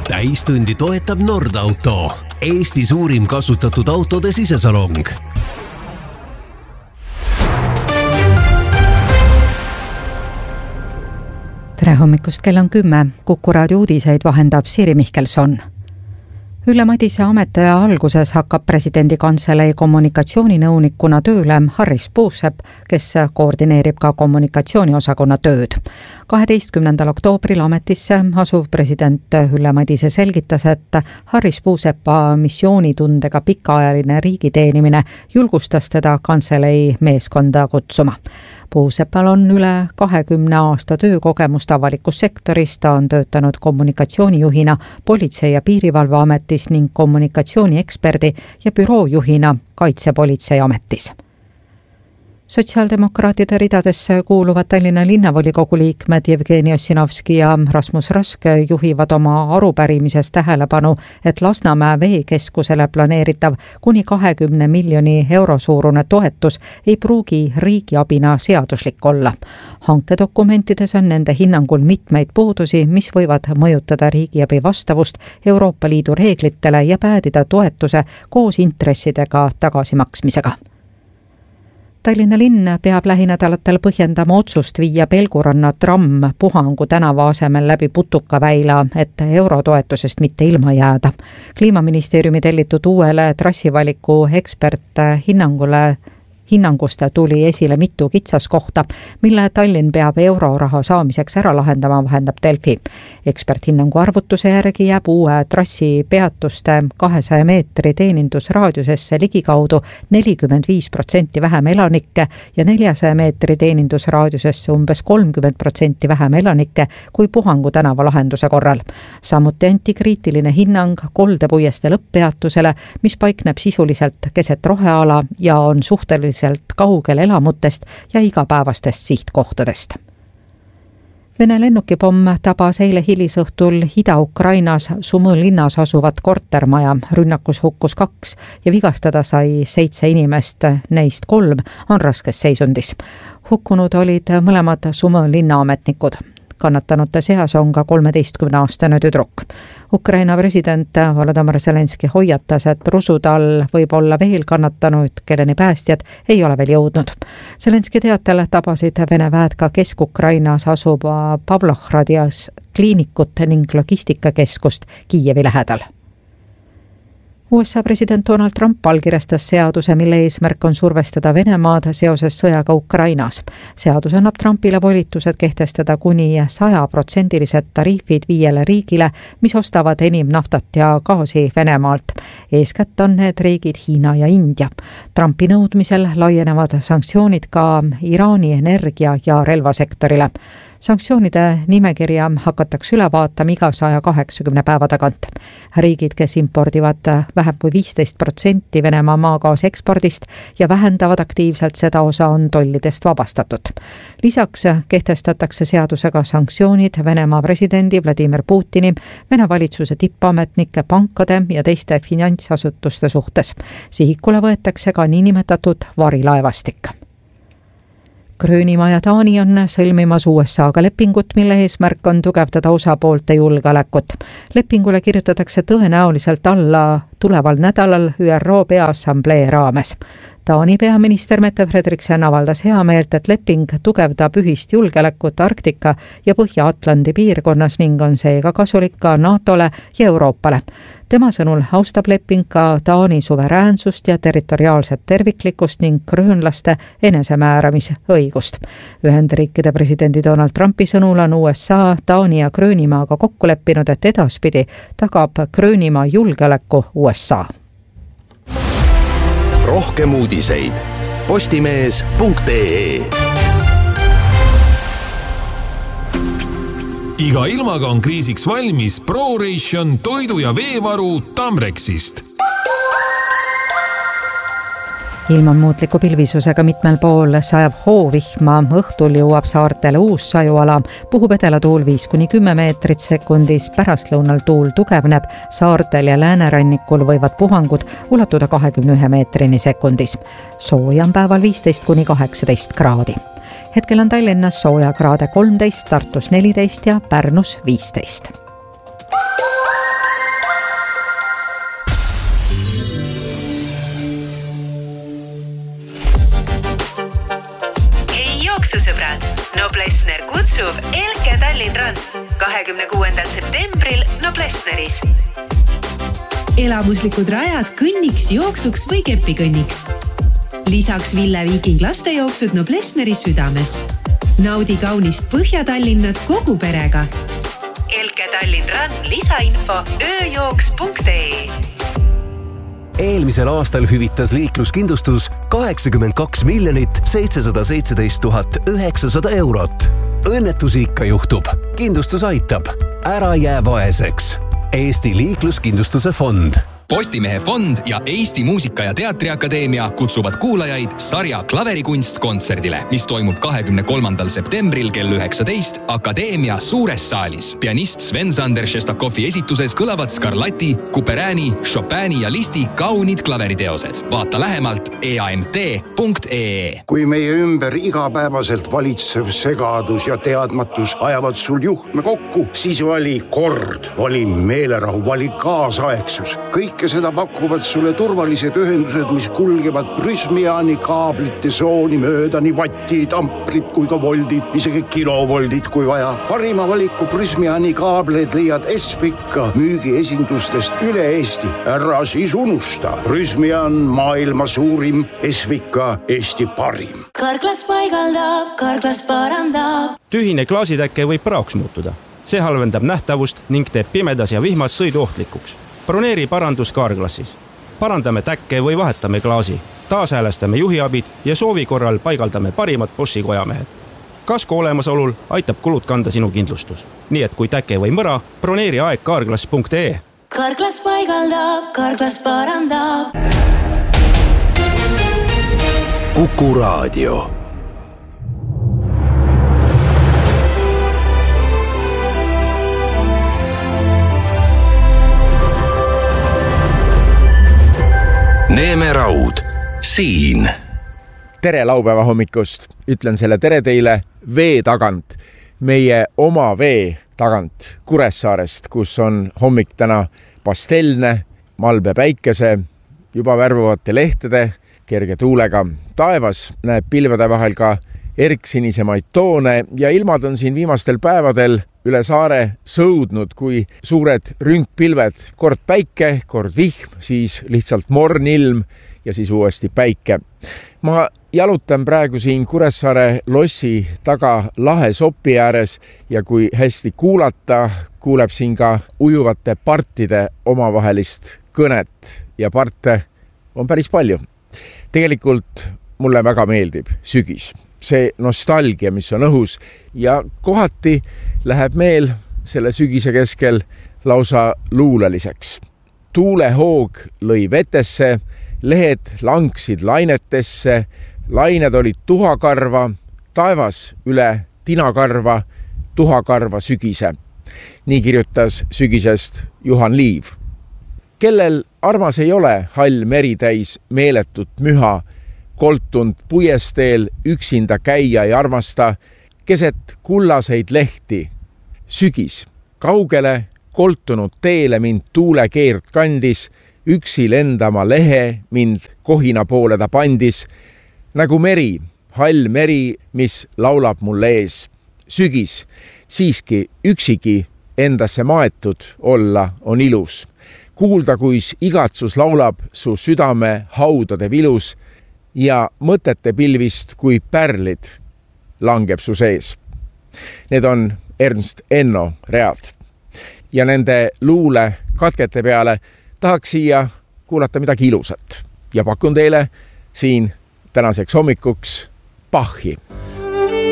Täistundi toetab Nordauto, Eesti suurim kasutatud autode sisesalong. Tere hommikust, kell on 10. Kuku raadio uudiseid vahendab Siiri Mihkelson. Ülle Madise ametiaja alguses hakkab presidendi kantselei kommunikatsiooninõunikuna tööle Harris Puusepp, kes koordineerib ka kommunikatsiooniosakonna tööd. 12. oktoobril ametisse asuv president Ülle Madise selgitas, et Harris Puuseppa missioonitundega pikaajaline riigiteenimine julgustas teda kantselei meeskonda kutsuma. Puuseppal on üle 20 aasta töökogemust avalikus sektoris, ta on töötanud kommunikatsioonijuhina Politsei- ja Piirivalveametis ning kommunikatsioonieksperdi ja büroojuhina Kaitsepolitseiametis. Sotsiaaldemokraatide ridadesse kuuluvad Tallinna linnavolikogu liikmed Jevgeni Ossinovski ja Rasmus Rask juhivad oma arupärimises tähelepanu, et Lasnamäe veekeskusele planeeritav kuni 20 miljoni euro suurune toetus ei pruugi riigiabina seaduslik olla. Hankedokumentides on nende hinnangul mitmeid puudusi, mis võivad mõjutada riigiabi vastavust Euroopa Liidu reeglitele ja päädida toetuse koos intressidega tagasimaksmisega. Tallinna linn peab lähinädalatel põhjendama otsust viia Pelguranna tramm Puhangu tänava asemel läbi Putukaväila, et eurotoetusest mitte ilma jääda. Kliimaministeeriumi tellitud uuele trassivaliku hinnangust tuli esile mitu kitsaskohta, mille Tallinn peab euroraha saamiseks ära lahendama, vahendab Delfi. Eksperthinnangu arvutuse järgi jääb uue trassi peatuste 200 meetri teenindusraadiusesse ligikaudu 45% vähem elanikke ja 400 meetri teenindusraadiusesse umbes 30% vähem elanikke kui Puhangu tänava lahenduse korral. Samuti anti kriitiline hinnang Koldepuieste lõpppeatusele, mis paikneb sisuliselt keset roheala ja on suhteliselt kaugel elamutest ja igapäevastest sihtkohtadest. Vene lennukipomm tabas eile hilisõhtul Ida-Ukrainas Sumõ linnas asuvat kortermaja. Rünnakus hukkus 2 ja vigastada sai 7 inimest, neist 3 on raskes seisundis. Hukkunud olid mõlemad Sumõ linna ametnikud. Kannatanute seas on ka 13-aastane tüdruk. Ukraina president Volodymyr Zelenski hoiatas, et rusude all võib olla veel kannatanuid, kelleni päästjad ei ole veel jõudnud. Zelenski teatel tabasid Vene väed ka Kesk-Ukrainas asuva Pavlohradias kliinikut ning logistikakeskust Kiievi lähedal. USA president Donald Trump allkirjastas seaduse, mille eesmärk on survestada Venemaad seoses sõjaga Ukrainas. Seadus annab Trumpile volitused kehtestada kuni 100% tariifid 5 riigile, mis ostavad enim naftat ja gaasi Venemaalt. Eeskätt on need riigid Hiina ja India. Trumpi nõudmisel laienevad sanktsioonid ka Iraani energia- ja relvasektorile. Sanktsioonide nimekirja hakatakse üle vaatama iga 180 päeva tagant. Riigid, kes impordivad vähem kui 15% Venemaa maagaasi ekspordist ja vähendavad aktiivselt seda osa, on tollidest vabastatud. Lisaks kehtestatakse seadusega sanktsioonid Venemaa presidendi Vladimir Putini, Vene valitsuse tippametnike, pankade ja teiste finantsasutuste suhtes. Sihikule võetakse ka niinimetatud varilaevastik. Gröönimaa ja Taani on sõlmimas USA-ga lepingut, mille eesmärk on tugevdada osapoolte julgeolekut. Lepingule kirjutatakse tõenäoliselt alla tuleval nädalal ÜRO Peaassamblee raames. Taani peaminister Mette Frederiksen avaldas heameelt, et leping tugevdab ühist julgeolekut Arktika ja Põhja-Atlandi piirkonnas ning on seega kasulik ka NATOle ja Euroopale. Tema sõnul austab leping ka Taani suveräänsust ja territoriaalset terviklikkust ning gröönlaste enesemääramisõigust. Ühendriikide presidendi Donald Trumpi sõnul on USA, Taani ja Gröönimaaga kokku leppinud, et edaspidi tagab Gröönimaa julgeoleku USA. Rohkem uudiseid postimees.ee. Iga ilmaga on kriisiks valmis ProRation toidu- ja veevaru Tamrexist. Ilm on muutliku pilvisusega mitmel pool, sajab hoovihma, õhtul jõuab saartele uus sajuala, puhub edelatuul 5-10 meetrit sekundis, pärastlõunal tuul tugevneb, saartel ja läänerannikul võivad puhangud ulatuda 21 meetrini sekundis. Sooja on päeval 15-18 kraadi. Hetkel on Tallinnas sooja kraade 13, Tartus 14 ja Pärnus 15. Noblessner kutsub Elke Tallinn Rand 26. septembril Noblessneris. Elamuslikud rajad kõnniks, jooksuks või kepikõnniks. Lisaks Ville Viiking lastejooksud Noblessneri südames. Naudi kaunist Põhja-Tallinnat kogu perega. Elke Tallinn Rand lisainfo ööjooks.ee. Eelmisel aastal hüvitas liikluskindlustus 82 717 900 eurot. Õnnetusi ikka juhtub. Kindlustus aitab. Ära jää vaeseks. Eesti liikluskindlustuse fond. Postimehe fond ja Eesti Muusika- ja Teatriakadeemia kutsuvad kuulajaid sarja Klaverikunst kontserdile, mis toimub 23. septembril kell 19 Akadeemia suures saalis. Pianist Sven-Sander Šestakovi esituses kõlavad Scarlatti, Couperini, Chopini ja Listi kaunid klaveriteosed. Vaata lähemalt eamt.ee. Kui meie ümber igapäevaselt valitsev segadus ja teadmatus ajavad sul juhtme kokku, siis vali kord, vali meelerahu, vali kaasaegsus. Kõike seda pakuvad sulle turvalised ühendused, mis kulgevad Prysmiani kaablite sooni mööda, nii vattid, amprid kui ka voldid, isegi kilovoldid kui vaja. Parima valiku Prysmiani kaableid leiad Espika müügiesindustest üle Eesti. Ära siis unusta. Prysmian maailma suurim, Espika Eesti parim. Karklas paigaldab, karklas parandab. Tühine klaasitäkke võib praoks muutuda. See halvendab nähtavust ning teeb pimedas ja vihmas sõidu ohtlikuks. Broneeri parandus Carglassis. Parandame täkke või vahetame klaasi. Taashäälestame juhiabid ja soovi korral paigaldame parimad Boschi kojamehed. Kasko olemasolul aitab kulud kanda sinu kindlustus. Nii et kui täkke või mõra, broneeri aeg carglass.ee. Carglass paigaldab, Carglass parandab. Kuku Raadio. Neeme Raud, siin. Tere laupäeva hommikust. Ütlen selle tere teile vee tagant, meie oma vee tagant Kuressaarest, kus on hommik täna pastelne, malbe päikese, juba värvuvate lehtede, kerge tuulega. Taevas näeb pilvede vahel ka erksinisemaid toone ja ilmad on siin viimastel päevadel üle saare sõudnud kui suured rünkpilved. Kord päike, kord vihm, siis lihtsalt mornilm ja siis uuesti päike. Ma jalutan praegu siin Kuressaare lossi taga lahe sopi ääres ja kui hästi kuulata, kuuleb siin ka ujuvate partide omavahelist kõnet ja parte on päris palju. Tegelikult mulle väga meeldib sügis. See nostalgia, mis on õhus ja kohati läheb meel selle sügise keskel lausa luuleliseks. Tuulehoog lõi vetesse, lehed langsid lainetesse, lained olid tuhakarva, taevas üle tinakarva, tuhakarva sügise. Nii kirjutas sügisest Juhan Liiv. Kellel armas ei ole hall meri täis meeletut müha, koltund puiesteel üksinda käia ei armasta, keset kullaseid lehti. Sügis, kaugele koltunud teele mind tuulekeert kandis, üksi lendama lehe mind kohina poole ta pandis, nagu meri, hall meri, mis laulab mulle ees. Sügis, siiski üksigi endasse maetud olla on ilus. Kuulda, kuis igatsus laulab su südame haudade vilus, ja mõtete pilvist kui pärlid langeb su sees. Need on Ernst Enno read. Ja nende luule katkete peale tahaks siia kuulata midagi ilusat. Ja pakun teile siin tänaseks hommikuks Bachi.